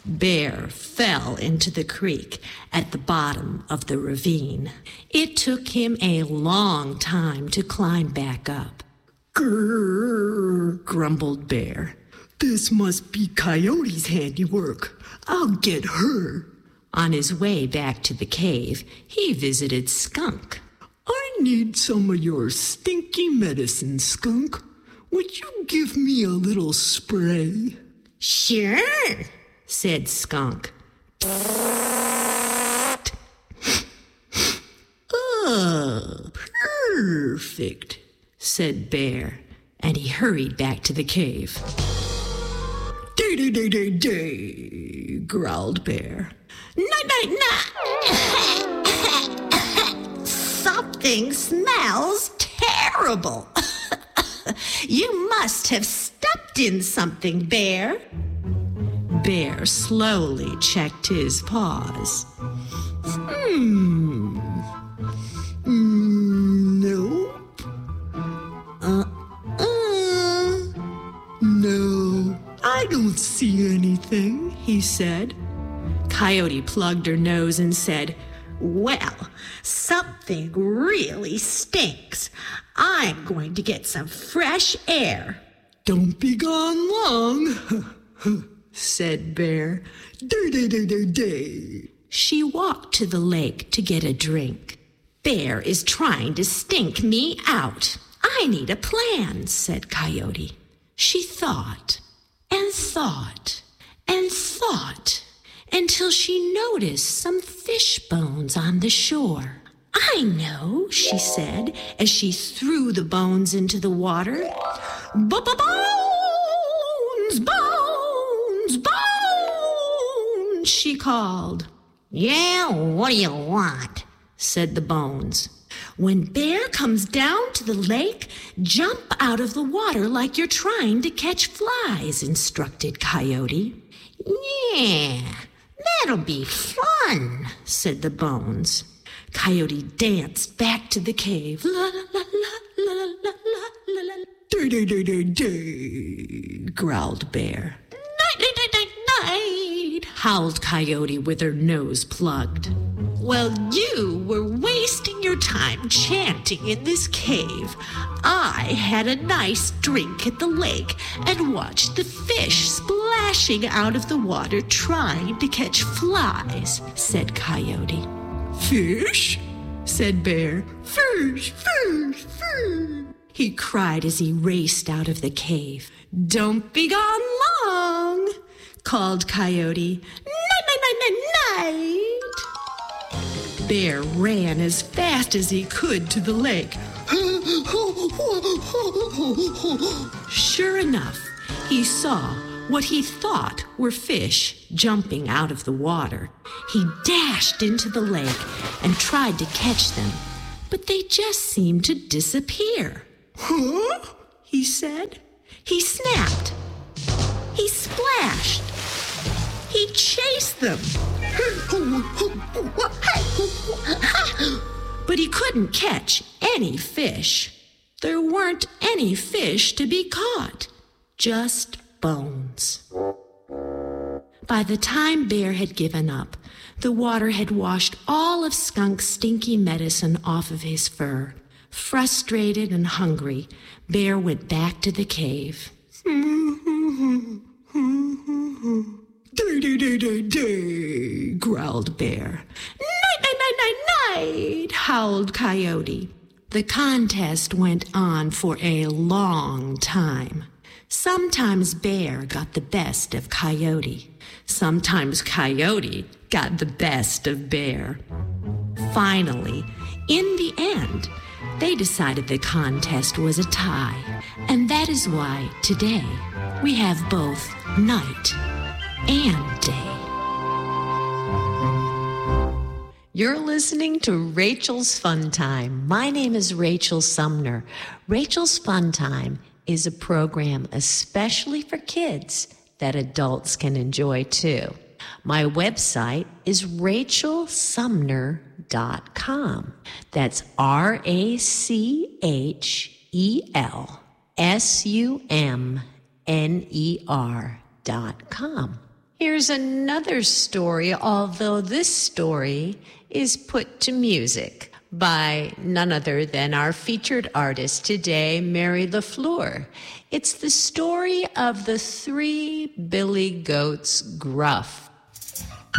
Bear fell into the creek at the bottom of the ravine. It took him a long time to climb back up. Grrr, grumbled Bear. This must be Coyote's handiwork. I'll get her. On his way back to the cave, he visited Skunk. I need some of your stinky medicine, Skunk. Would you give me a little spray? Sure, said Skunk. Oh, perfect, said Bear, and he hurried back to the cave. Day, growled Bear. Something smells terrible. You must have stepped in something, Bear. Bear slowly checked his paws. Nope. No, I don't see anything, he said. Coyote plugged her nose and said, Well, something really stinks. I'm going to get some fresh air. Don't be gone long, said Bear. Day. She walked to the lake to get a drink. Bear is trying to stink me out. I need a plan, said Coyote. She thought and thought and thought until she noticed some fish bones on the shore. I know, she said as she threw the bones into the water. Bones, bones, bones, she called. Yeah, what do you want? Said the bones. When Bear comes down to the lake, jump out of the water like you're trying to catch flies, instructed Coyote. Yeah, that'll be fun, said the bones. Coyote danced back to the cave. La, la, la, la, la, la, la, la. Day, growled Bear. Night, howled Coyote with her nose plugged. Well, you were wasting your time chanting in this cave. I had a nice drink at the lake and watched the fish splashing out of the water trying to catch flies, said Coyote. Fish? Said Bear. Fish. He cried as he raced out of the cave. Don't be gone long, called Coyote. Night. Bear ran as fast as he could to the lake. Sure enough, he saw what he thought were fish jumping out of the water. He dashed into the lake and tried to catch them, but they just seemed to disappear. Huh? He said. He snapped. He splashed. He chased them. But he couldn't catch any fish. There weren't any fish to be caught, just bones. By the time Bear had given up, the water had washed all of Skunk's stinky medicine off of his fur. Frustrated and hungry, Bear went back to the cave. Day, growled Bear. Night, howled Coyote. The contest went on for a long time. Sometimes Bear got the best of Coyote. Sometimes Coyote got the best of Bear. Finally, in the end, they decided the contest was a tie. And that is why today we have both night and day. You're listening to Rachel's Fun Time. My name is Rachel Sumner. Rachel's Fun Time is a program especially for kids that adults can enjoy too. My website is rachelsumner.com. That's RACHELSUMNER.com. Here's another story, although this story is put to music by none other than our featured artist today, Mary LaFleur. It's the story of the 3 billy goats Gruff.